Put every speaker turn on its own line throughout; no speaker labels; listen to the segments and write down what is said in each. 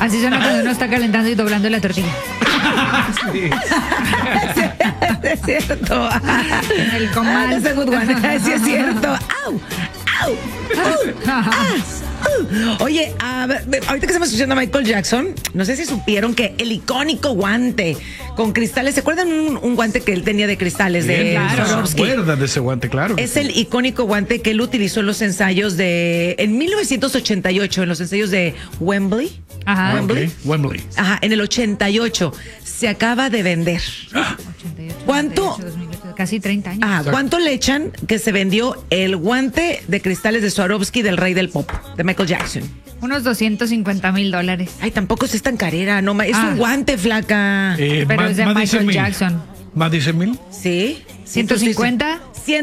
Así suena cuando uno está calentando y doblando la tortilla.
Sí.
Es cierto.
El comal.
That's a good one. Sí, es cierto. ¡Au! ¡Au! Oye, ahorita que estamos escuchando a Michael Jackson, no sé si supieron que el icónico guante con cristales, ¿se acuerdan un guante que él tenía de cristales de
claro.
Swarovski?
¿Se acuerdan de ese guante? Claro.
Es el icónico guante que él utilizó en los ensayos en 1988, en los ensayos de Wembley.
Ajá.
Wembley.
Ok, Wembley.
Ajá, en el 88 se acaba de vender.
88,
¿Cuánto?
2008, casi 30 años.
Ah, ¿cuánto le echan que se vendió el guante de cristales de Swarovski del rey del pop, de Michael Jackson?
Unos $250,000.
Ay, tampoco es tan carera, no, es un guante, flaca.
Pero es de
más
Michael
100,000.
Jackson.
¿Más de 100,000?
¿Sí?
150.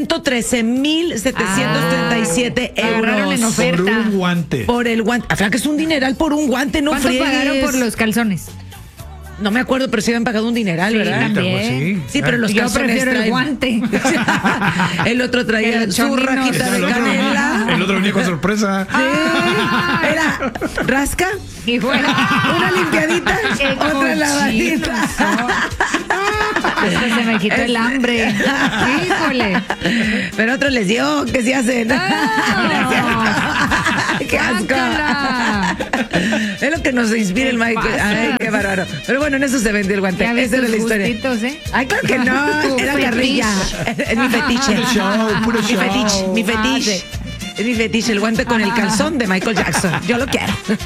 113,737
Agarraron en
euros.
oferta.
Por un guante.
Por el guante. Ah, flaca, es un dineral por un guante, no
¿Cuánto
friegues.
pagaron por los calzones?
No me acuerdo, pero sí habían pagado un dineral,
Sí,
¿verdad?
también.
Sí, pero los
Yo
calzones
prefiero el
traen-
guante.
El otro traía
El
su
chonino.
rajita de
El otro-
canela.
El otro venía con sorpresa.
Sí. Era rasca,
Y bueno,
una limpiadita,
qué
otra lavadita.
hasta se me quitó el hambre. Híjole.
Pero otros les dio, ¿qué se hacen? ¡Qué asco!
Guácala.
Es lo que nos inspira el Michael. Ay, qué bárbaro. Pero bueno, en eso se vendió el guante.
Ya ves
Esa era la
tus
historia.
gustitos, ¿eh?
Ay, claro que no.
Tu
Era
fetiche.
carrilla. Es mi fetiche.
Puro show, puro
Mi
show.
fetiche, mi fetiche. Es mi fetiche, el guante con el calzón de Michael Jackson. Yo lo quiero.